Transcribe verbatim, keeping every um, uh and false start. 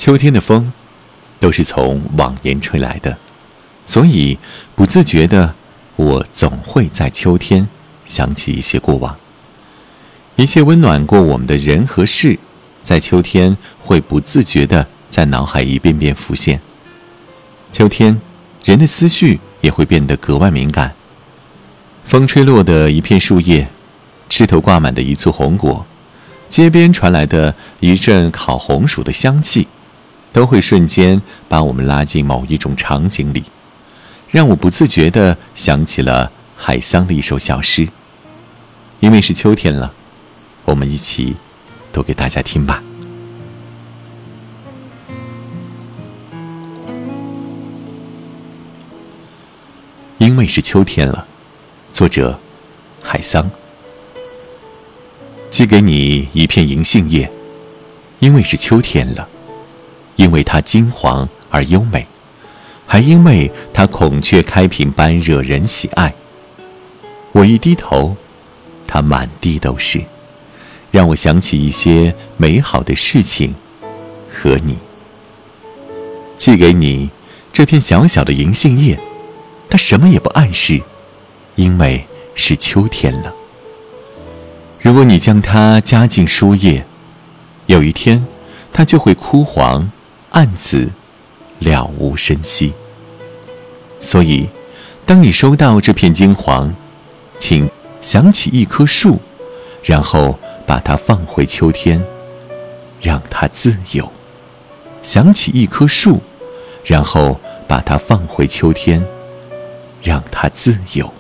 秋天的风都是从往年吹来的，所以不自觉的，我总会在秋天想起一些过往。一切温暖过我们的人和事，在秋天会不自觉地在脑海一遍遍浮现。秋天，人的思绪也会变得格外敏感。风吹落的一片树叶，枝头挂满的一簇红果，街边传来的一阵烤红薯的香气，都会瞬间把我们拉进某一种场景里，让我不自觉地想起了海桑的一首小诗。因为是秋天了，我们一起读给大家听吧。因为是秋天了，作者海桑。寄给你一片银杏叶，因为是秋天了，因为它金黄而优美，还因为它孔雀开屏般惹人喜爱。我一低头，它满地都是，让我想起一些美好的事情和你。寄给你这片小小的银杏叶，它什么也不暗示，因为是秋天了。如果你将它加进书页，有一天它就会枯黄暗紫，了无声息。所以当你收到这片金黄，请想起一棵树，然后把它放回秋天，让它自由。想起一棵树，然后把它放回秋天，让它自由。